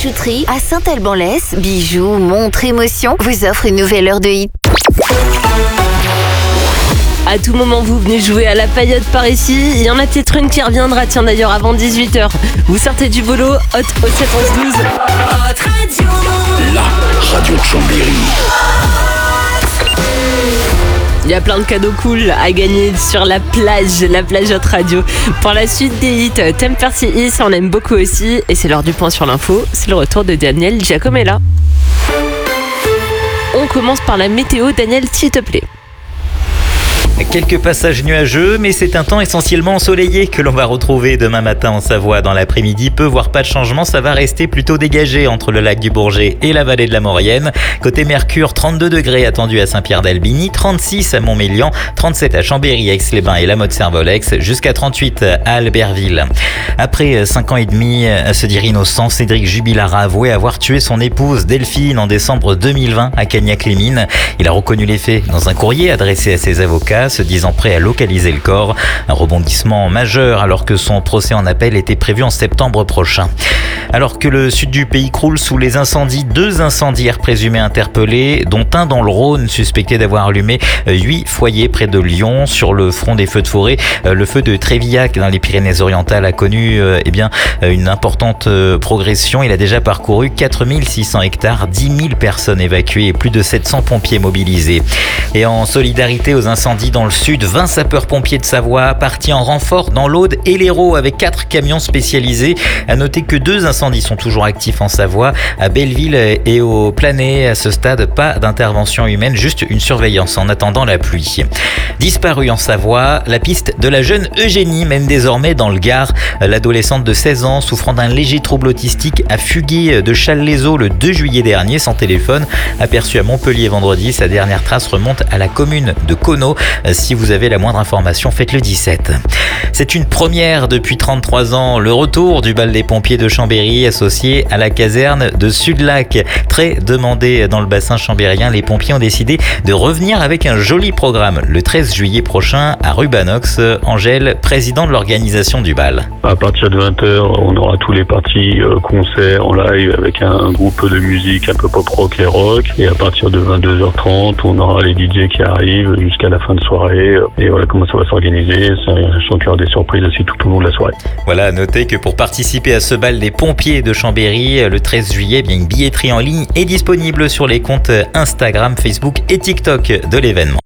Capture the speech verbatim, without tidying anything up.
bijouterie à Saint-Alban-l'Ès. Bijoux, montres, émotions vous offre une nouvelle heure de hit. À tout moment, vous venez jouer à la paillote par ici. Il y en a peut-être une qui reviendra, tiens d'ailleurs, avant dix-huit heures. Vous sortez du boulot, hot au sept onze douze. Hot Radio. La radio de Chambéry. Il y a plein de cadeaux cool à gagner sur la plage, la plage Hot Radio. Pour la suite des hits, Thème Percy Is, on aime beaucoup aussi. Et c'est l'heure du point sur l'info. C'est le retour de Daniel Giacomella. On commence par la météo. Daniel, s'il te plaît. Quelques passages nuageux, mais c'est un temps essentiellement ensoleillé que l'on va retrouver demain matin en Savoie. Dans l'après-midi, peu voire pas de changement, ça va rester plutôt dégagé entre le lac du Bourget et la vallée de la Maurienne. Côté Mercure, trente-deux degrés attendus à Saint-Pierre-d'Albigny, trente-six à Montmélian, trente-sept à Chambéry, Aix-les-Bains et la Motte-Servolex, jusqu'à trente-huit à Albertville. Après cinq ans et demi à se dire innocent, Cédric Jubilard a avoué avoir tué son épouse Delphine en décembre deux mille vingt à Cagnac-les-Mines. Il a reconnu les faits dans un courrier adressé à ses avocats, se disant prêt à localiser le corps. Un rebondissement majeur alors que son procès en appel était prévu en septembre prochain. Alors que le sud du pays croule sous les incendies, deux incendiaires présumés interpellés, dont un dans le Rhône suspecté d'avoir allumé huit foyers près de Lyon. Sur le front des feux de forêt, le feu de Trévillac dans les Pyrénées-Orientales a connu eh bien, une importante progression. Il a déjà parcouru quatre mille six cents hectares, dix mille personnes évacuées et plus de sept cents pompiers mobilisés. Et en solidarité aux incendies dans le sud, vingt sapeurs-pompiers de Savoie partis en renfort dans l'Aude et l'Hérault avec quatre camions spécialisés. À noter que deux incendies sont toujours actifs en Savoie, à Belleville et au Planay. À ce stade, pas d'intervention humaine, juste une surveillance en attendant la pluie. Disparue en Savoie, la piste de la jeune Eugénie mène désormais dans le Gard. L'adolescente de seize ans, souffrant d'un léger trouble autistique, a fugué de Challes-les-Eaux le deux juillet dernier sans téléphone. Aperçue à Montpellier vendredi, sa dernière trace remonte à la commune de Conneau. Si vous avez la moindre information, faites le dix-sept. C'est une première depuis trente-trois ans, le retour du bal des pompiers de Chambéry associé à la caserne de Sud-Lac. Très demandé dans le bassin chambérien, les pompiers ont décidé de revenir avec un joli programme le treize juillet prochain à Rubanox. Angèle, président de l'organisation du bal. À partir de vingt heures, on aura tous les parties euh, concerts en live avec un, un groupe de musique un peu pop-rock et rock. Et à partir de vingt-deux heures trente, on aura les D J qui arrivent jusqu'à la fin de soirée. Et voilà comment ça va s'organiser. Sans qu'il y aura des surprises aussi tout au long de la soirée. Voilà, à noter que pour participer à ce bal des pompiers de Chambéry, le treize juillet, bien une billetterie en ligne est disponible sur les comptes Instagram, Facebook et TikTok de l'événement.